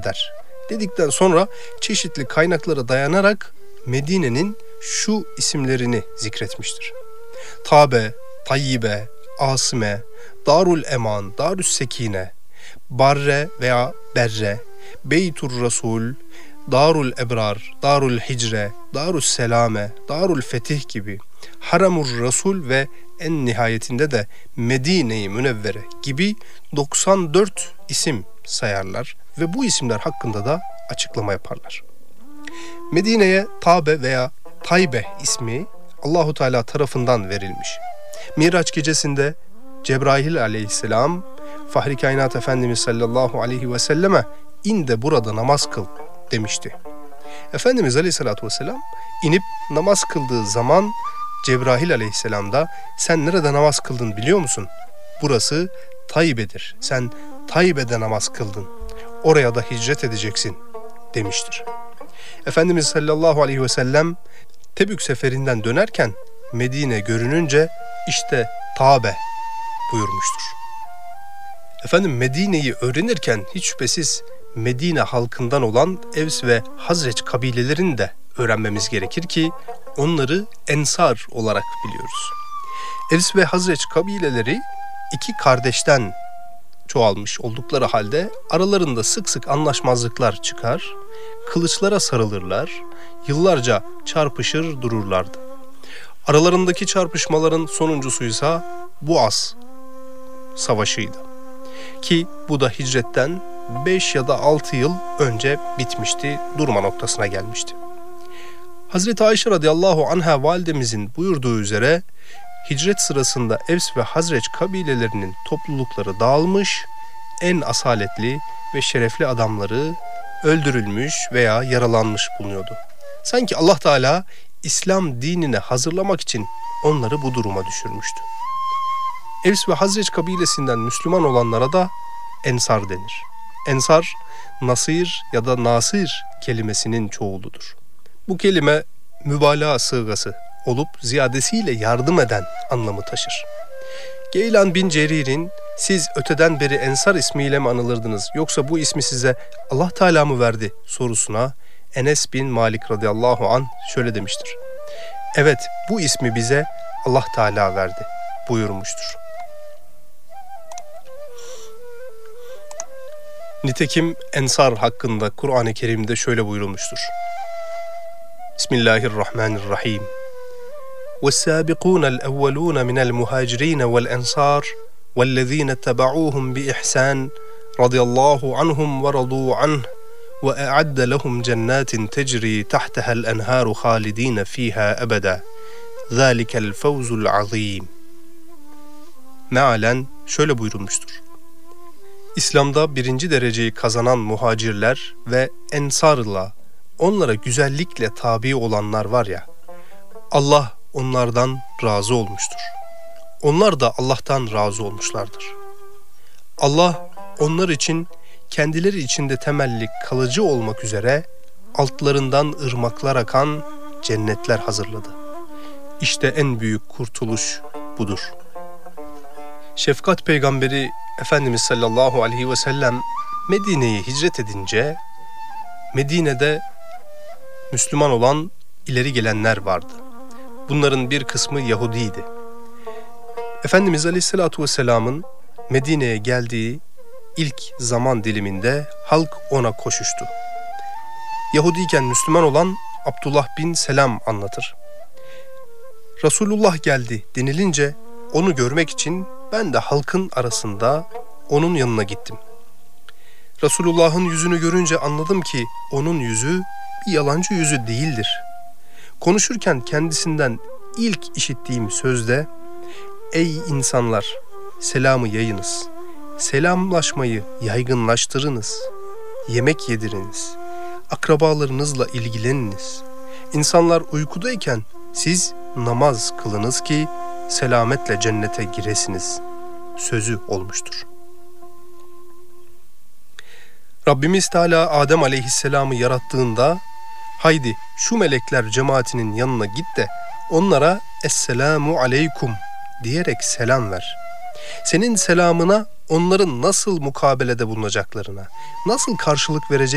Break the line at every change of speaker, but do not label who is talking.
der. Dedikten sonra çeşitli kaynaklara dayanarak Medine'nin şu isimlerini zikretmiştir. Tabe, Tayyibe, Asime, Darul Eman, Darüs Sekine, Barre veya Berre, Beytur Rasul, Darul Ebrar, Darul Hicre, Darus Selame, Darul Fetih gibi, Haramur Rasul ve en nihayetinde de Medine-i Münevvere gibi 94 isim sayarlar ve bu isimler hakkında da açıklama yaparlar. Medine'ye Tabe veya Taybe ismi Allahu Teala tarafından verilmiş. Miraç gecesinde Cebrail aleyhisselam Fahri Kainat Efendimiz sallallahu aleyhi ve selleme in de burada namaz kıl demişti. Efendimiz aleyhissalatü vesselam inip namaz kıldığı zaman Cebrail aleyhisselam da sen nerede namaz kıldın biliyor musun? Burası Taybe'dir. Sen Taybe'de namaz kıldın. Oraya da hicret edeceksin demiştir. Efendimiz sallallahu aleyhi ve sellem Tebük seferinden dönerken Medine görününce işte Tabe buyurmuştur. Efendim Medine'yi öğrenirken hiç şüphesiz Medine halkından olan Evs ve Hazreç kabilelerini de öğrenmemiz gerekir ki onları Ensar olarak biliyoruz. Evs ve Hazreç kabileleri iki kardeşten çoğalmış oldukları halde aralarında sık sık anlaşmazlıklar çıkar, kılıçlara sarılırlar, yıllarca çarpışır dururlardı. Aralarındaki çarpışmaların sonuncusuysa Buas Savaşı'ydı. Ki bu da hicretten 5 ya da 6 yıl önce bitmişti, durma noktasına gelmişti. Hazreti Ayşe radıyallahu anha validemizin buyurduğu üzere hicret sırasında Evs ve Hazreç kabilelerinin toplulukları dağılmış, en asaletli ve şerefli adamları öldürülmüş veya yaralanmış bulunuyordu. Sanki Allah Teala İslam dinine hazırlamak için onları bu duruma düşürmüştü. Evs ve Hazreç kabilesinden Müslüman olanlara da Ensar denir. Ensar, Nasir ya da Nasir kelimesinin çoğuludur. Bu kelime mübalağa sığgası olup ziyadesiyle yardım eden anlamı taşır. Geylan bin Cerir'in siz öteden beri Ensar ismiyle mi anılırdınız yoksa bu ismi size Allah Teala mı verdi sorusuna Enes bin Malik radıyallahu anh şöyle demiştir. Evet, bu ismi bize Allah Teala verdi buyurmuştur. Nitekim Ensar hakkında Kur'an-ı Kerim'de şöyle buyurulmuştur. Bismillahirrahmanirrahim. وَالسَّابِقُونَ الْأَوَّلُونَ مِنَ الْمُهَاجِرِينَ وَالْأَنْصَارِ وَالَّذ۪ينَ اتَّبَعُوهُمْ بِإِحْسَانٍ رَضِيَ اللّٰهُ عَنْهُمْ وَرَضُوا عَنْهُ وَأَعَدَّ لَهُمْ جَنَّاتٍ تَجْرِي تَحْتَهَا الْأَنْهَارُ خَالِد۪ينَ ف۪يهَا أَبَدًا ذَٰلِكَ الْفَوْزُ الْعَظ۪يمُ. Mealen şöyle buyurulmuştur. İslam'da birinci dereceyi kazanan muhacirler ve ensarla onlara güzellikle tabi olanlar var ya, Allah onlardan razı olmuştur. Onlar da Allah'tan razı olmuşlardır. Allah onlar için kendileri içinde temelli kalıcı olmak üzere altlarından ırmaklar akan cennetler hazırladı. İşte en büyük kurtuluş budur. Şefkat peygamberi Efendimiz sallallahu aleyhi ve sellem Medine'ye hicret edince Medine'de Müslüman olan ileri gelenler vardı. Bunların bir kısmı Yahudiydi. Efendimiz aleyhissalatu vesselamın Medine'ye geldiği ilk zaman diliminde halk ona koşuştu. Yahudiyken Müslüman olan Abdullah bin Selam anlatır. Resulullah geldi denilince onu görmek için ben de halkın arasında onun yanına gittim. Resulullah'ın yüzünü görünce anladım ki onun yüzü bir yalancı yüzü değildir. Konuşurken kendisinden ilk işittiğim sözde ey insanlar selamı yayınız, selamlaşmayı yaygınlaştırınız, yemek yediriniz, akrabalarınızla ilgileniniz. İnsanlar uykudayken siz namaz kılınız ki selametle cennete giresiniz sözü olmuştur. Rabbimiz Teala Adem aleyhisselamı yarattığında haydi şu melekler cemaatinin yanına git de onlara Esselamu aleykum diyerek selam ver. Senin selamına onların nasıl mukabelede bulunacaklarına, nasıl karşılık verecek